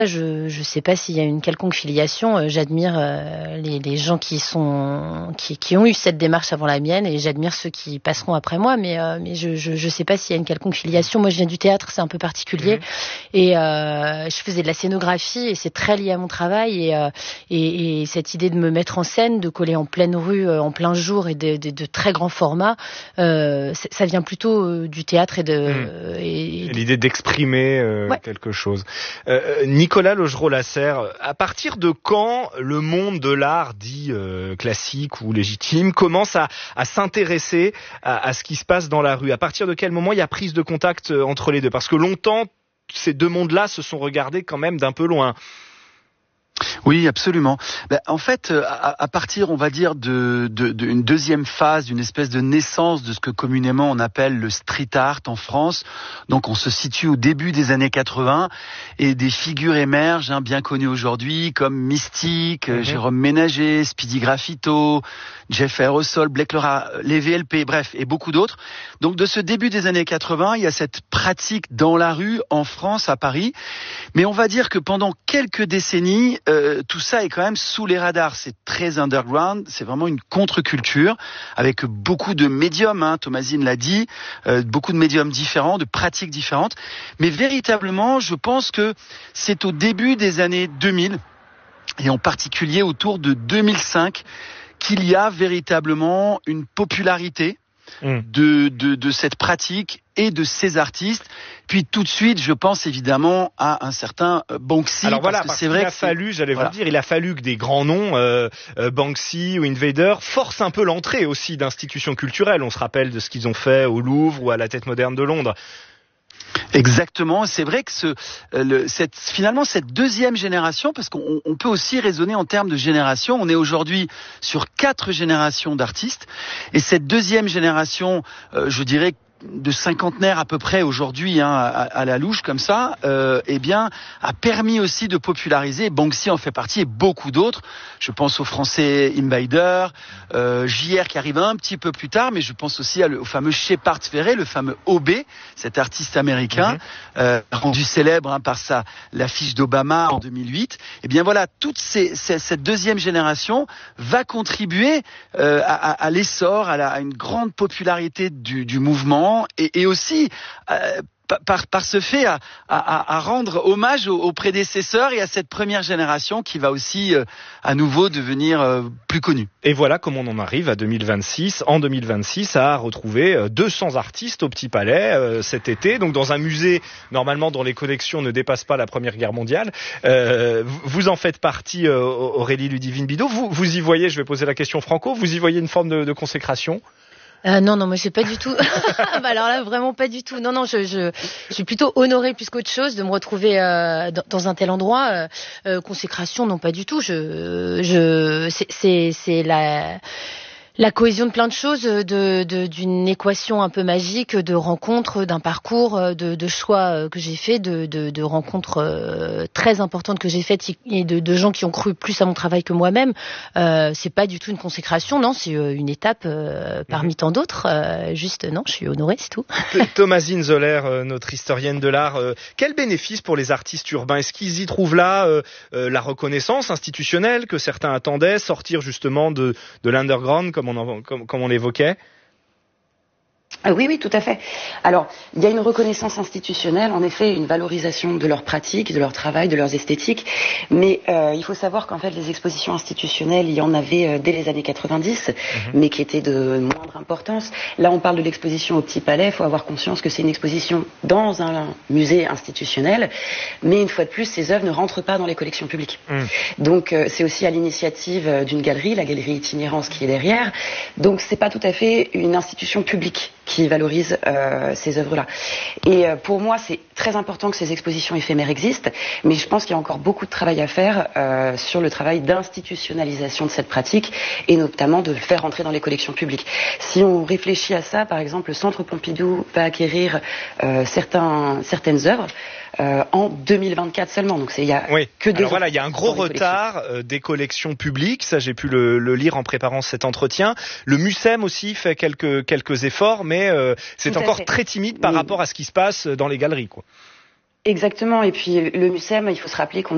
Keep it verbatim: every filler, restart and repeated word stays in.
Je je sais pas s'il y a une quelconque filiation. Euh, j'admire euh, les, les gens qui sont qui, qui ont eu cette démarche avant la mienne et j'admire ceux qui passeront après moi. Mais euh, mais je, je je sais pas s'il y a une quelconque filiation. Moi, je viens du théâtre, c'est un peu particulier. Mmh. Et euh, je faisais de la scénographie et c'est très lié à mon travail. Et, euh, et et cette idée de me mettre en scène, de coller en pleine rue, euh, en plein jour et de, de, de très grands formats, euh, ça vient plutôt euh, du théâtre et de mmh. et, et l'idée d'exprimer euh, ouais. quelque chose. Euh, Nicolas Laugereau-Lasserre, à partir de quand le monde de l'art dit euh, classique ou légitime commence à, à s'intéresser à, à ce qui se passe dans la rue? À partir de quel moment il y a prise de contact entre les deux? Parce que longtemps, ces deux mondes-là se sont regardés quand même d'un peu loin. Oui, absolument. Ben, en fait, à, à partir, on va dire, de, de, de une deuxième phase, d'une espèce de naissance de ce que communément on appelle le street art en France. Donc, on se situe au début des années quatre-vingts et des figures émergent, hein, bien connues aujourd'hui, comme Mystique, mm-hmm. Jérôme Ménager, Speedy Graffito, Jeff Aerosol, Blake Laura, les V L P, bref, et beaucoup d'autres. Donc, de ce début des années quatre-vingts, il y a cette pratique dans la rue en France, à Paris. Mais on va dire que pendant quelques décennies, Euh, tout ça est quand même sous les radars. C'est très underground, c'est vraiment une contre-culture avec beaucoup de médiums, hein, Thomasine l'a dit, euh, beaucoup de médiums différents, de pratiques différentes. Mais véritablement, je pense que c'est au début des années deux mille, et en particulier autour de deux mille cinq, qu'il y a véritablement une popularité mmh. de, de, de cette pratique et de ces artistes. Puis tout de suite, je pense évidemment à un certain Banksy. Alors voilà, parce que parce c'est vrai qu'il a que fallu, j'allais voilà. vous le dire, il a fallu que des grands noms, euh, euh, Banksy ou Invader, forcent un peu l'entrée aussi d'institutions culturelles. On se rappelle de ce qu'ils ont fait au Louvre ou à la Tête moderne de Londres. Exactement, c'est vrai que ce, le, cette, finalement cette deuxième génération, parce qu'on on peut aussi raisonner en termes de génération, on est aujourd'hui sur quatre générations d'artistes, et cette deuxième génération, euh, je dirais de cinquantenaires à peu près aujourd'hui, hein, à, à la louche comme ça, euh, eh bien, a permis aussi de populariser. Banksy en fait partie et beaucoup d'autres. Je pense au français Invader, euh, J R qui arrive un petit peu plus tard, mais je pense aussi à le, au fameux Shepard Fairey, le fameux O B, cet artiste américain, mm-hmm. euh, rendu célèbre hein, par sa l'affiche d'Obama en deux mille huit. Eh bien voilà, toute ces, ces, cette deuxième génération va contribuer euh, à, à, à l'essor, à, la, à une grande popularité du, du mouvement. Et, et aussi euh, par, par ce fait à, à, à rendre hommage aux, aux prédécesseurs et à cette première génération qui va aussi euh, à nouveau devenir euh, plus connue. Et voilà comment on en arrive à deux mille vingt-six. En deux mille vingt-six, à retrouver deux cents artistes au Petit Palais euh, cet été, donc dans un musée normalement dont les collections ne dépassent pas la Première Guerre mondiale. Euh, vous en faites partie, euh, Aurélie Ludivine-Bidot. Vous, vous y voyez, je vais poser la question franco, vous y voyez une forme de, de consécration ? Euh, non, non, moi je sais pas du tout. bah alors là, vraiment pas du tout. Non, non, je, je, je suis plutôt honorée plus qu'autre chose de me retrouver euh, dans, dans un tel endroit. Euh, euh, consécration, non, pas du tout. Je, je, c'est, c'est, c'est la. La cohésion de plein de choses, de, de, d'une équation un peu magique, de rencontres, d'un parcours, de, de choix que j'ai fait, de, de, de rencontres très importantes que j'ai faites et de, de gens qui ont cru plus à mon travail que moi-même. Euh, c'est pas du tout une consécration, non, c'est une étape euh, parmi tant d'autres. Euh, juste, non, je suis honorée, c'est tout. Thomasine Zoller, notre historienne de l'art, euh, quel bénéfice pour les artistes urbains? Est-ce qu'ils y trouvent là euh, euh, la reconnaissance institutionnelle que certains attendaient, sortir justement de, de l'underground comme on, en, comme, comme on l'évoquait? Ah oui, oui, tout à fait. Alors, il y a une reconnaissance institutionnelle, en effet, une valorisation de leurs pratiques, de leur travail, de leurs esthétiques. Mais euh, il faut savoir qu'en fait, les expositions institutionnelles, il y en avait euh, dès les années quatre-vingt-dix, mm-hmm. mais qui étaient de moindre importance. Là, on parle de l'exposition au Petit Palais. Il faut avoir conscience que c'est une exposition dans un musée institutionnel. Mais une fois de plus, ces œuvres ne rentrent pas dans les collections publiques. Mm. Donc, euh, c'est aussi à l'initiative euh, d'une galerie, la galerie Itinérance, qui est derrière. Donc, c'est pas tout à fait une institution publique qui valorise euh, ces œuvres-là. Et euh, pour moi, c'est très important que ces expositions éphémères existent, mais je pense qu'il y a encore beaucoup de travail à faire euh, sur le travail d'institutionnalisation de cette pratique, et notamment de le faire rentrer dans les collections publiques. Si on réfléchit à ça, par exemple, le Centre Pompidou va acquérir euh, certains, certaines œuvres Euh, en deux mille vingt-quatre seulement, donc c'est il y a oui. que deux Alors ans. voilà, il y a un gros retard euh, des collections publiques, ça j'ai pu le, le lire en préparant cet entretien. Le MUCEM aussi fait quelques quelques efforts, mais euh, c'est encore fait. très timide par oui. rapport à ce qui se passe dans les galeries, quoi. Exactement, et puis le MUCEM, il faut se rappeler qu'on